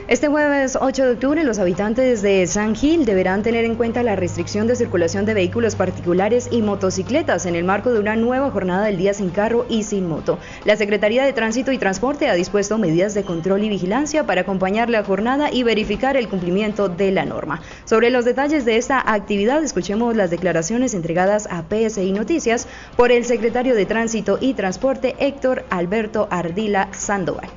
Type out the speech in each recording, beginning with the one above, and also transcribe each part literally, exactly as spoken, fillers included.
Este jueves ocho de octubre, los habitantes de San Gil deberán tener en cuenta la restricción de circulación de vehículos particulares y motocicletas en el marco de una nueva jornada del Día Sin Carro y Sin Moto. La Secretaría de Tránsito y Transporte ha dispuesto medidas de control y vigilancia para acompañar la jornada y verificar el cumplimiento de la norma. Sobre los detalles de esta actividad, escuchemos las declaraciones entregadas a P S I Noticias por el secretario de Tránsito y Transporte, Héctor Alberto Ardila Sandoval.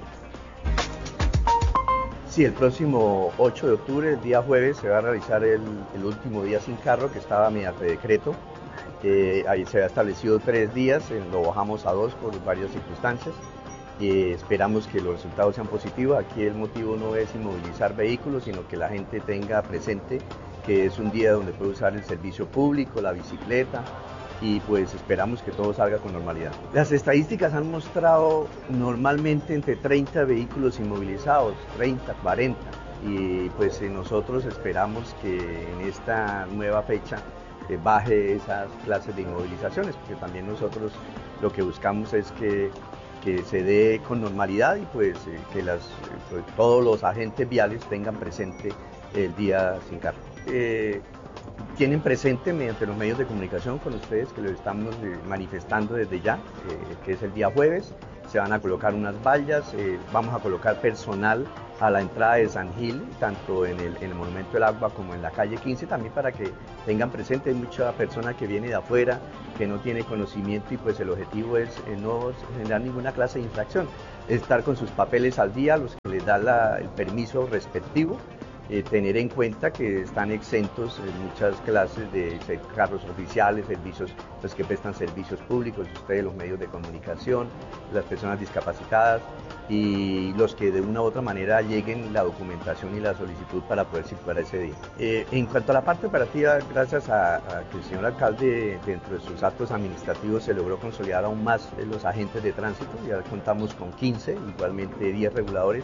Sí, el próximo ocho de octubre, el día jueves, se va a realizar el, el último día sin carro que estaba mediante decreto. Eh, ahí se ha establecido tres días, eh, lo bajamos a dos por varias circunstancias. Eh, esperamos que los resultados sean positivos. Aquí el motivo no es inmovilizar vehículos, sino que la gente tenga presente que es un día donde puede usar el servicio público, la bicicleta, y pues esperamos que todo salga con normalidad. Las estadísticas han mostrado normalmente entre treinta vehículos inmovilizados, treinta, cuarenta, y pues nosotros esperamos que en esta nueva fecha eh, baje esas clases de inmovilizaciones, porque también nosotros lo que buscamos es que, que se dé con normalidad y pues eh, que las, pues, todos los agentes viales tengan presente el día sin carro. Eh, Tienen presente mediante los medios de comunicación con ustedes que lo estamos eh, manifestando desde ya, eh, que es el día jueves. Se van a colocar unas vallas, eh, vamos a colocar personal a la entrada de San Gil, tanto en el, en el Monumento del Agua como en la calle quince, también para que tengan presente. Hay mucha persona que viene de afuera, que no tiene conocimiento, y pues el objetivo es eh, no generar ninguna clase de infracción, estar con sus papeles al día, los que les da la, el permiso respectivo. Eh, tener en cuenta que están exentos en muchas clases de carros oficiales, servicios pues, que prestan servicios públicos, ustedes, los medios de comunicación, las personas discapacitadas y los que de una u otra manera lleguen la documentación y la solicitud para poder circular ese día. Eh, en cuanto a la parte operativa, gracias a, a que el señor alcalde dentro de sus actos administrativos se logró consolidar aún más los agentes de tránsito, ya contamos con quince, igualmente diez reguladores.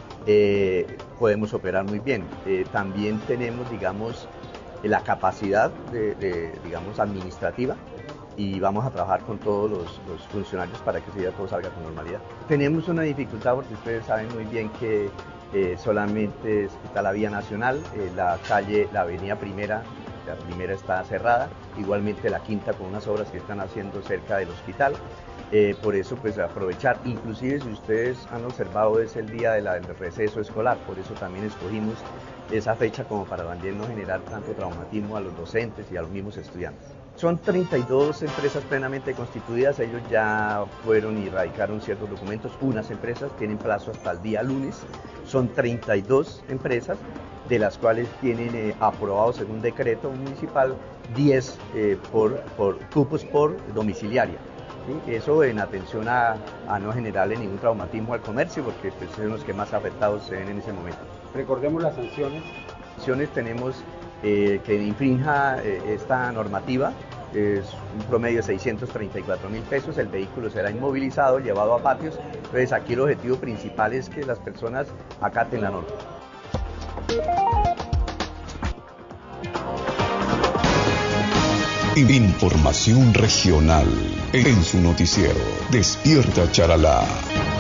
Eh, podemos operar muy bien. Eh, también tenemos, digamos, la capacidad de, de, digamos, administrativa, y vamos a trabajar con todos los, los funcionarios para que ese día todo salga con normalidad. Tenemos una dificultad porque ustedes saben muy bien que eh, solamente está la vía nacional, eh, la calle, la avenida Primera, la primera está cerrada, igualmente la quinta con unas obras que están haciendo cerca del hospital. Eh, por eso pues aprovechar, inclusive si ustedes han observado es el día de la, del receso escolar, por eso también escogimos esa fecha como para también no generar tanto traumatismo a los docentes y a los mismos estudiantes. Son treinta y dos empresas plenamente constituidas, ellos ya fueron y radicaron ciertos documentos, unas empresas tienen plazo hasta el día lunes, son treinta y dos empresas, de las cuales tienen eh, aprobado según decreto municipal diez eh, por, por cupos por domiciliaria. ¿Sí? Eso en atención a, a no generarle ningún traumatismo al comercio, porque pues, son los que más afectados se ven en ese momento. Recordemos las sanciones. Sanciones tenemos eh, que infrinja eh, esta normativa, es un promedio de seiscientos treinta y cuatro mil pesos, el vehículo será inmovilizado, llevado a patios. Entonces aquí el objetivo principal es que las personas acaten la norma. Información regional en su noticiero Despierta Charalá.